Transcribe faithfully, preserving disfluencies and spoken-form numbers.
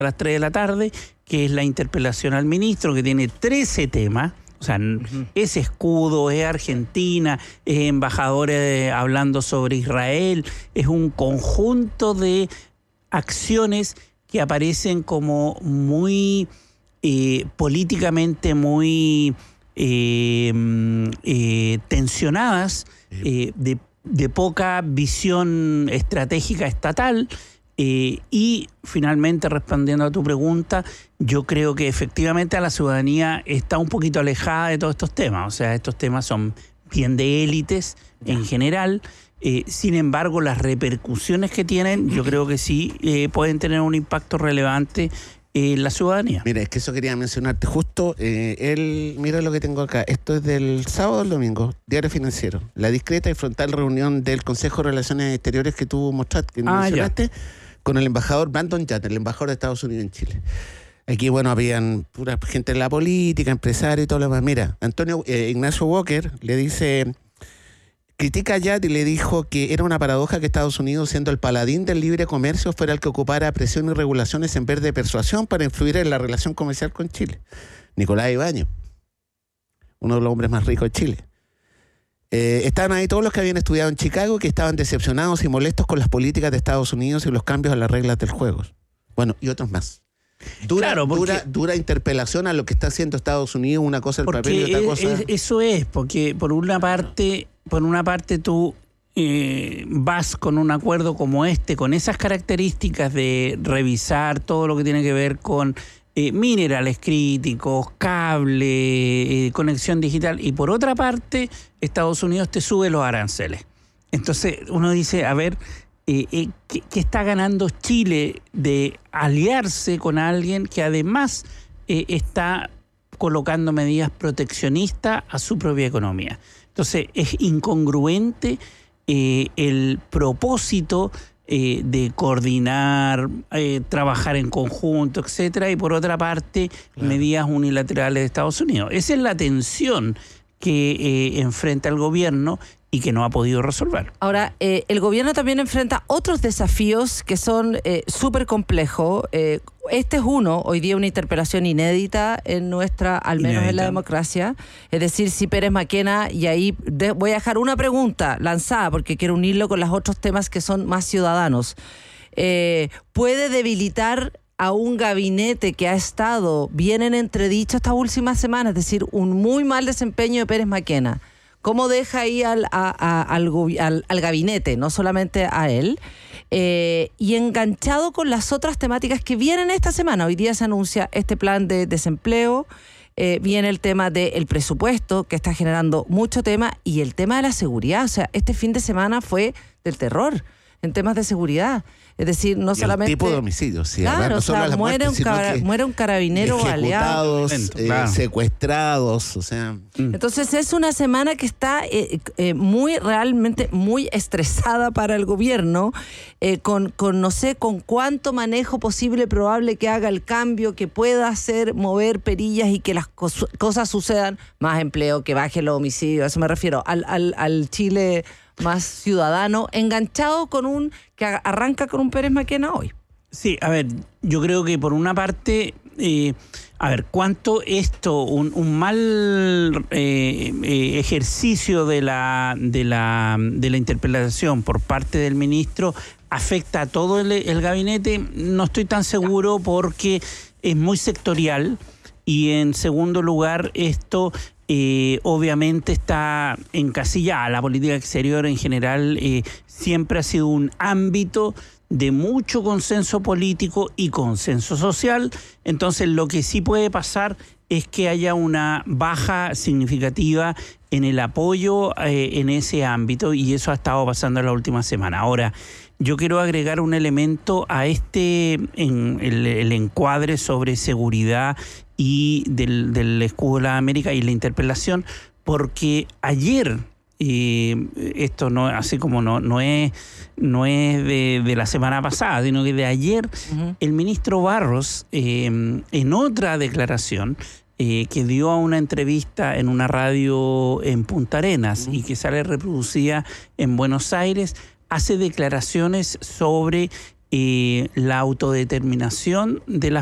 a las tres de la tarde, que es la interpelación al ministro, que tiene trece temas. O sea, uh-huh. es escudo, es Argentina, es embajadores hablando sobre Israel, es un conjunto de acciones que aparecen como muy eh, políticamente muy eh, eh, tensionadas, eh, de, de poca visión estratégica estatal. Eh, y finalmente, respondiendo a tu pregunta, yo creo que efectivamente a la ciudadanía está un poquito alejada de todos estos temas. O sea, estos temas son bien de élites en general. Eh, sin embargo, las repercusiones que tienen, yo creo que sí eh, pueden tener un impacto relevante en la ciudadanía. Mira, es que eso quería mencionarte justo. Eh, él, mira lo que tengo acá. Esto es del sábado al domingo, Diario Financiero. La discreta y frontal reunión del Consejo de Relaciones Exteriores que tú mostraste, que ah, mencionaste, ya. con el embajador Brandon Yatt, el embajador de Estados Unidos en Chile. Aquí, bueno, habían pura gente en la política, empresarios y todo lo demás. Mira, Antonio eh, Ignacio Walker le dice, critica a Yatt y le dijo que era una paradoja que Estados Unidos, siendo el paladín del libre comercio, fuera el que ocupara presión y regulaciones en vez de persuasión para influir en la relación comercial con Chile. Nicolás Ibáñez, uno de los hombres más ricos de Chile. Eh, estaban ahí todos los que habían estudiado en Chicago, que estaban decepcionados y molestos con las políticas de Estados Unidos y los cambios a las reglas del juego. Bueno, y otros más. Dura, claro, porque, dura, dura interpelación a lo que está haciendo Estados Unidos, una cosa el papel y otra es, cosa. Es, eso es, porque por una parte, por una parte tú eh, vas con un acuerdo como este, con esas características de revisar todo lo que tiene que ver con eh, minerales críticos, cable, eh, conexión digital, y por otra parte, Estados Unidos te sube los aranceles. Entonces uno dice, a ver, Eh, eh, ¿qué, ¿qué está ganando Chile de aliarse con alguien que además eh, está colocando medidas proteccionistas a su propia economía? Entonces es incongruente eh, el propósito eh, de coordinar, eh, trabajar en conjunto, etcétera, y por otra parte, claro, medidas unilaterales de Estados Unidos. Esa es la tensión que eh, enfrenta el gobierno y que no ha podido resolver. Ahora, eh, el gobierno también enfrenta otros desafíos que son eh, súper complejos. Eh, este es uno, hoy día una interpelación inédita en nuestra, al menos inédita. En la democracia. Es decir, si Pérez Maquena, y ahí de, voy a dejar una pregunta lanzada porque quiero unirlo con los otros temas que son más ciudadanos. Eh, ¿Puede debilitar a un gabinete que ha estado bien en entredicho estas últimas semanas? Es decir, un muy mal desempeño de Pérez Maquena. ¿Cómo deja ahí al, a, a, al, al, al gabinete, no solamente a él? Eh, y enganchado con las otras temáticas que vienen esta semana. Hoy día se anuncia este plan de desempleo, eh, viene el tema del presupuesto, que está generando mucho tema, y el tema de la seguridad. O sea, este fin de semana fue del terror en temas de seguridad. Es decir, no y solamente... el tipo de homicidios, sí. Claro, no o sea, muerte, muere, un cara, que muere un carabinero baleado. Ejecutados, eh, claro. secuestrados, o sea... Entonces es una semana que está eh, eh, muy, realmente muy estresada para el gobierno, eh, con, con no sé, con cuánto manejo posible, probable que haga el cambio, que pueda hacer mover perillas y que las cos- cosas sucedan, más empleo, que baje los homicidios, a eso me refiero, al, al, al Chile más ciudadano, enganchado con un, que arranca con un Pérez Maquena hoy. Sí, a ver, yo creo que por una parte, eh, a ver, cuánto esto, un, un mal eh, eh, ejercicio de la, de, la, de la interpelación por parte del ministro afecta a todo el, el gabinete, no estoy tan seguro porque es muy sectorial, y en segundo lugar, esto... Eh, obviamente está encasillada. La política exterior en general eh, siempre ha sido un ámbito de mucho consenso político y consenso social. Entonces lo que sí puede pasar es que haya una baja significativa en el apoyo eh, en ese ámbito, y eso ha estado pasando en la última semana. Ahora, yo quiero agregar un elemento a este, en el, el encuadre sobre seguridad y del, del escudo de la América y la interpelación, porque ayer, eh, esto no, así como no, no es, no es de, de la semana pasada, sino que de ayer, uh-huh. el ministro Barros, eh, en otra declaración, eh, que dio a una entrevista en una radio en Punta Arenas, uh-huh. y que sale reproducida en Buenos Aires, hace declaraciones sobre eh, la autodeterminación de las